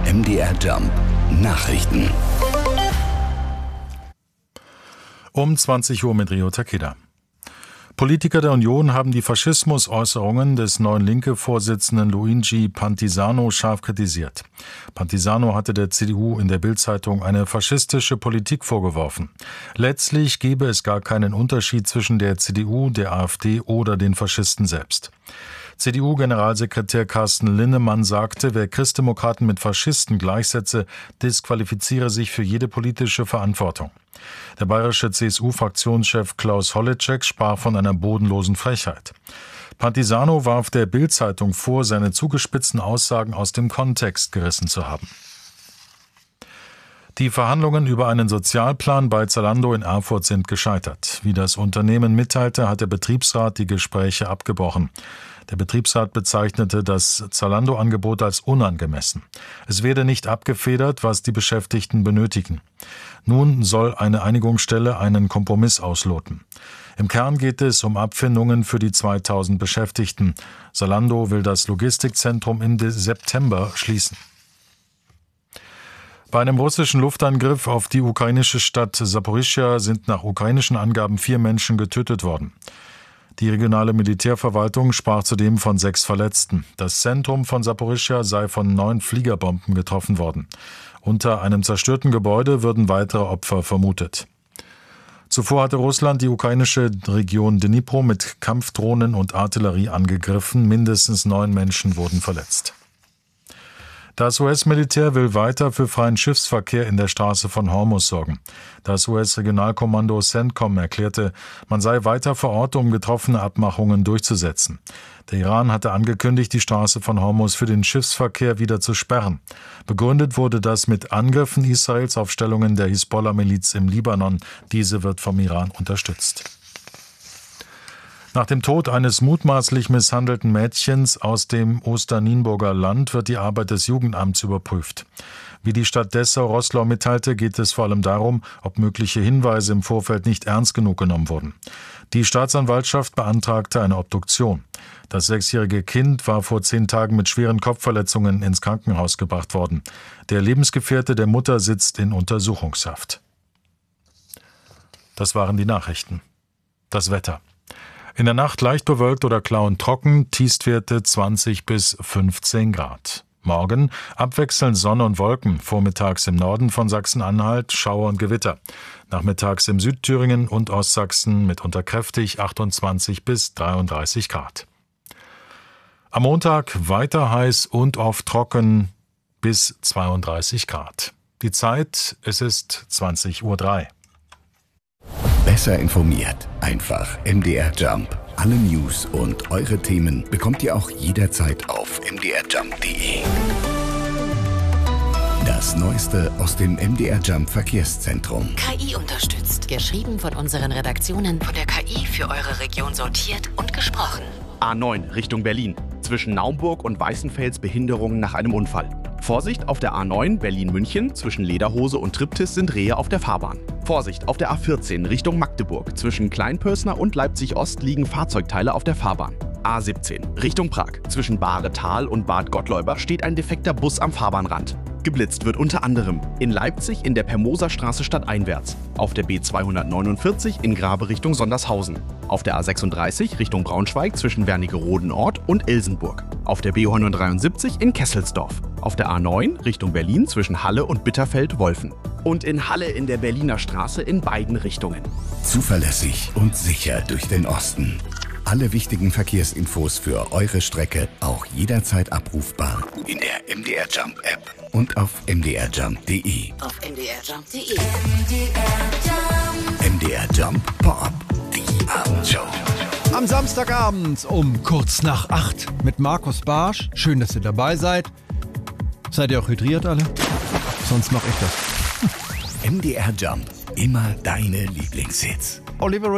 MDR Jump Nachrichten. Um 20 Uhr mit Rio Takeda. Politiker der Union haben die Faschismusäußerungen des neuen Linke-Vorsitzenden Luigi Pantisano scharf kritisiert. Pantisano hatte der CDU in der Bild-Zeitung eine faschistische Politik vorgeworfen. Letztlich gebe es gar keinen Unterschied zwischen der CDU, der AfD oder den Faschisten selbst. CDU-Generalsekretär Carsten Linnemann sagte, wer Christdemokraten mit Faschisten gleichsetze, disqualifiziere sich für jede politische Verantwortung. Der bayerische CSU-Fraktionschef Klaus Holleczek sprach von einer bodenlosen Frechheit. Pantisano warf der Bild-Zeitung vor, seine zugespitzten Aussagen aus dem Kontext gerissen zu haben. Die Verhandlungen über einen Sozialplan bei Zalando in Erfurt sind gescheitert. Wie das Unternehmen mitteilte, hat der Betriebsrat die Gespräche abgebrochen. Der Betriebsrat bezeichnete das Zalando-Angebot als unangemessen. Es werde nicht abgefedert, was die Beschäftigten benötigen. Nun soll eine Einigungsstelle einen Kompromiss ausloten. Im Kern geht es um Abfindungen für die 2000 Beschäftigten. Zalando will das Logistikzentrum Ende September schließen. Bei einem russischen Luftangriff auf die ukrainische Stadt Saporischschja sind nach ukrainischen Angaben 4 Menschen getötet worden. Die regionale Militärverwaltung sprach zudem von 6 Verletzten. Das Zentrum von Saporischschja sei von 9 Fliegerbomben getroffen worden. Unter einem zerstörten Gebäude würden weitere Opfer vermutet. Zuvor hatte Russland die ukrainische Region Dnipro mit Kampfdrohnen und Artillerie angegriffen. Mindestens 9 Menschen wurden verletzt. Das US-Militär will weiter für freien Schiffsverkehr in der Straße von Hormuz sorgen. Das US-Regionalkommando CENTCOM erklärte, man sei weiter vor Ort, um getroffene Abmachungen durchzusetzen. Der Iran hatte angekündigt, die Straße von Hormuz für den Schiffsverkehr wieder zu sperren. Begründet wurde das mit Angriffen Israels auf Stellungen der Hisbollah-Miliz im Libanon. Diese wird vom Iran unterstützt. Nach dem Tod eines mutmaßlich misshandelten Mädchens aus dem Osternienburger Land wird die Arbeit des Jugendamts überprüft. Wie die Stadt Dessau-Roßlau mitteilte, geht es vor allem darum, ob mögliche Hinweise im Vorfeld nicht ernst genug genommen wurden. Die Staatsanwaltschaft beantragte eine Obduktion. Das 6-jährige Kind war vor 10 Tagen mit schweren Kopfverletzungen ins Krankenhaus gebracht worden. Der Lebensgefährte der Mutter sitzt in Untersuchungshaft. Das waren die Nachrichten. Das Wetter. In der Nacht leicht bewölkt oder klar und trocken, Tiefstwerte 20 bis 15 Grad. Morgen abwechselnd Sonne und Wolken, vormittags im Norden von Sachsen-Anhalt Schauer und Gewitter. Nachmittags im Südthüringen und Ostsachsen mitunter kräftig 28 bis 33 Grad. Am Montag weiter heiß und oft trocken bis 32 Grad. Die Zeit, es ist 20:03 Uhr. Besser informiert. Einfach MDR Jump. Alle News und eure Themen bekommt ihr auch jederzeit auf mdrjump.de. Das Neueste aus dem MDR Jump Verkehrszentrum. KI unterstützt. Geschrieben von unseren Redaktionen. Von der KI für eure Region sortiert und gesprochen. A9 Richtung Berlin. Zwischen Naumburg und Weißenfels Behinderungen nach einem Unfall. Vorsicht auf der A9 Berlin-München. Zwischen Lederhose und Triptis sind Rehe auf der Fahrbahn. Vorsicht auf der A14 Richtung Magdeburg. Zwischen Kleinpösner und Leipzig-Ost liegen Fahrzeugteile auf der Fahrbahn. A17 Richtung Prag. Zwischen Bahre-Tal und Bad Gottleuber steht ein defekter Bus am Fahrbahnrand. Geblitzt wird unter anderem in Leipzig in der Permoserstraße stadteinwärts, auf der B249 in Grabe Richtung Sondershausen, auf der A36 Richtung Braunschweig zwischen Wernigerode-Nord und Ilsenburg, auf der B173 in Kesselsdorf, auf der A9 Richtung Berlin zwischen Halle und Bitterfeld-Wolfen und in Halle in der Berliner Straße in beiden Richtungen. Zuverlässig und sicher durch den Osten. Alle wichtigen Verkehrsinfos für eure Strecke auch jederzeit abrufbar in der MDR Jump App und auf mdrjump.de. Auf mdrjump.de. MDR Jump Pop-up, die Abendshow. Am Samstagabend um kurz nach 8 mit Markus Barsch. Schön, dass ihr dabei seid. Seid ihr auch hydriert alle? Sonst mache ich das. MDR Jump, immer deine Lieblingshits. Oliver